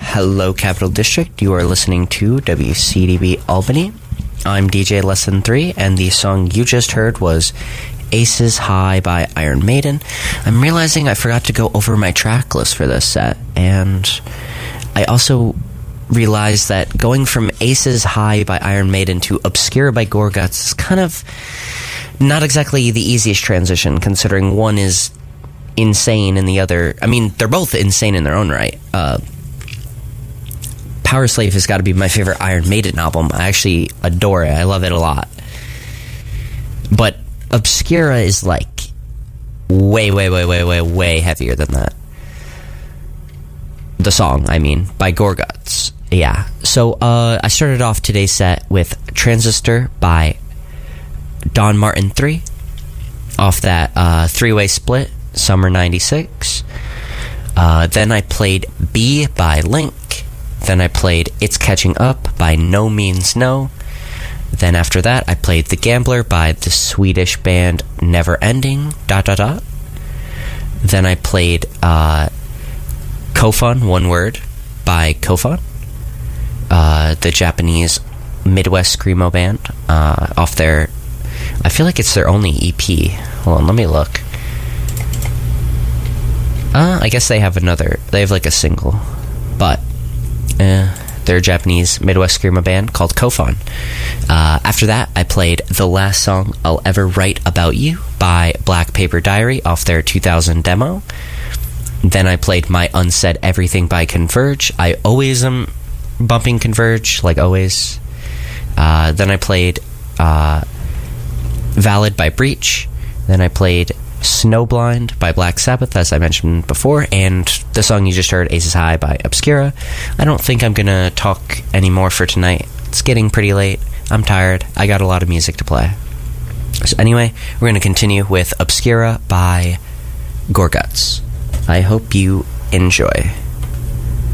Hello, Capital District. You are listening to WCDB Albany. I'm DJ Lesson 3, and the song you just heard was Aces High by Iron Maiden. I'm realizing I forgot to go over my track list for this set, and I also realized that going from Aces High by Iron Maiden to Obscura by Gorguts is kind of not exactly the easiest transition, considering one is insane and the other... I mean, they're both insane in their own right. Power Slave has got to be my favorite Iron Maiden album. I actually adore it. I love it a lot. But Obscura is like way heavier than that. The song, I mean, by Gorguts. Yeah. So I started off today's set with Transistor by Don Martin 3 off that three-way split, Summer 96. Then I played B by Link. Then I played It's Catching Up by No Means No. Then after that, I played The Gambler by the Swedish band Never Ending, ... Then I played Kofun, one word, by Kofun, the Japanese Midwest Screamo band, off their... I feel like it's their only EP. Hold on, let me look. I guess they have like a single, but... they're a Japanese Midwest Screamo band called Kofun. After that, I played The Last Song I'll Ever Write About You by Black Paper Diary off their 2000 demo. Then I played My Unsaid Everything by Converge. I always am bumping Converge, like always. Then I played Valid by Breach. Then I played Snowblind by Black Sabbath, as I mentioned before, and the song you just heard, Aces High by Obscura. I don't think I'm gonna talk anymore for tonight. It's getting pretty late. I'm tired. I got a lot of music to play. So anyway, we're gonna continue with Obscura by Gorguts. I hope you enjoy.